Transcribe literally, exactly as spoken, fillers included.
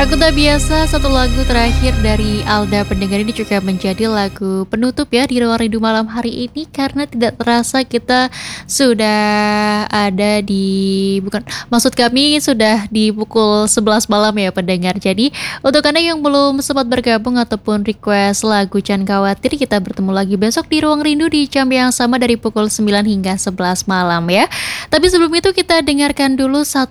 Aku Tak Biasa, satu lagu terakhir dari Alda pendengar ini juga menjadi lagu penutup ya di Ruang Rindu malam hari ini karena tidak terasa kita sudah ada di bukan maksud kami sudah di pukul sebelas malam ya pendengar. Jadi untuk Anda yang belum sempat bergabung ataupun request lagu Jangan Khawatir, kita bertemu lagi besok di Ruang Rindu di jam yang sama dari pukul sembilan hingga sebelas malam ya. Tapi sebelum itu kita dengarkan dulu satu